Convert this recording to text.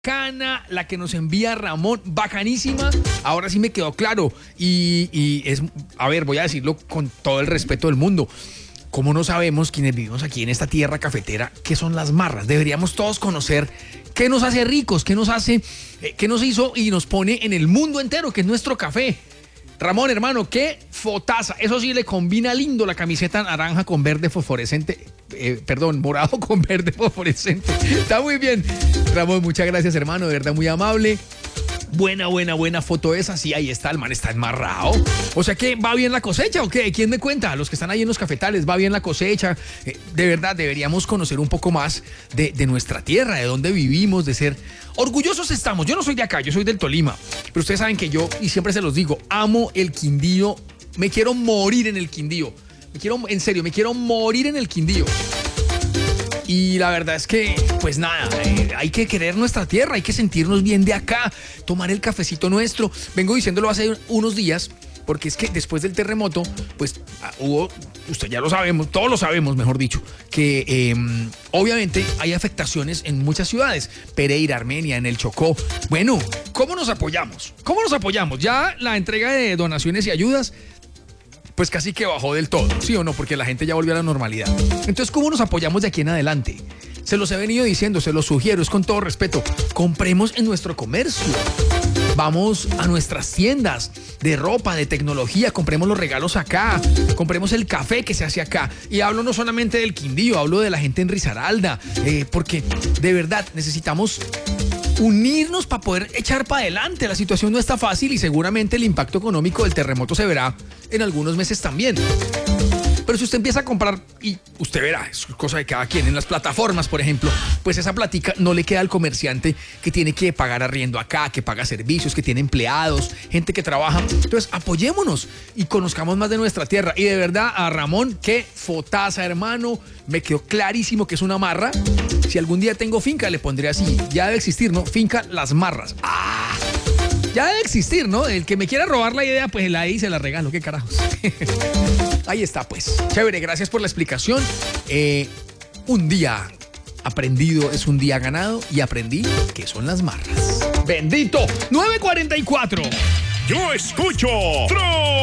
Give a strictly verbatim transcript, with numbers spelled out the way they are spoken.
bacana, la que nos envía Ramón, bacanísima. Ahora sí me quedó claro. Y, y es, a ver, voy a decirlo con todo el respeto del mundo. ¿Cómo no sabemos, quienes vivimos aquí en esta tierra cafetera, qué son las marras? Deberíamos todos conocer qué nos hace ricos, qué nos hace, eh, qué nos hizo y nos pone en el mundo entero, que es nuestro café. Ramón, hermano, qué fotaza. Eso sí le combina lindo la camiseta naranja con verde fosforescente. Eh, perdón, morado con verde fosforescente. Está muy bien. Ramón, muchas gracias, hermano. De verdad, muy amable. Buena, buena, buena foto esa. Sí, ahí está, el man está enmarrado. O sea que, ¿va bien la cosecha o qué? ¿Quién me cuenta? Los que están ahí en los cafetales, ¿va bien la cosecha? Eh, de verdad, deberíamos conocer un poco más de, de nuestra tierra, de dónde vivimos, de ser orgullosos estamos. Yo no soy de acá, yo soy del Tolima. Pero ustedes saben que yo, y siempre se los digo, amo el Quindío. Me quiero morir en el Quindío. Me quiero, en serio, me quiero morir en el Quindío. Y la verdad es que, pues nada, eh, hay que querer nuestra tierra, hay que sentirnos bien de acá, tomar el cafecito nuestro. Vengo diciéndolo hace unos días, porque es que después del terremoto, pues hubo, usted ya lo sabemos, todos lo sabemos, mejor dicho, que eh, obviamente hay afectaciones en muchas ciudades, Pereira, Armenia, en el Chocó. Bueno, ¿cómo nos apoyamos? ¿Cómo nos apoyamos? Ya la entrega de donaciones y ayudas, pues casi que bajó del todo, ¿sí o no? Porque la gente ya volvió a la normalidad. Entonces, ¿cómo nos apoyamos de aquí en adelante? Se los he venido diciendo, se los sugiero, es con todo respeto. Compremos en nuestro comercio. Vamos a nuestras tiendas de ropa, de tecnología, compremos los regalos acá, compremos el café que se hace acá. Y hablo no solamente del Quindío, hablo de la gente en Risaralda, eh, porque de verdad necesitamos unirnos para poder echar para adelante. La situación no está fácil y seguramente el impacto económico del terremoto se verá en algunos meses también. Pero si usted empieza a comprar, y usted verá, es cosa de cada quien, en las plataformas, por ejemplo, pues esa platica no le queda al comerciante que tiene que pagar arriendo acá, que paga servicios, que tiene empleados, gente que trabaja. Entonces, apoyémonos y conozcamos más de nuestra tierra. Y de verdad, a Ramón, qué fotaza, hermano. Me quedó clarísimo que es una marra. Si algún día tengo finca, le pondré así. Ya debe existir, ¿no? Finca Las Marras. ¡Ah! Ya debe existir, ¿no? El que me quiera robar la idea, pues la ahí se la regalo. ¿Qué carajos? Ahí está, pues. Chévere, gracias por la explicación. Eh, un día aprendido es un día ganado y aprendí que son las marras. ¡Bendito! nueve cuarenta y cuatro. Yo escucho Tro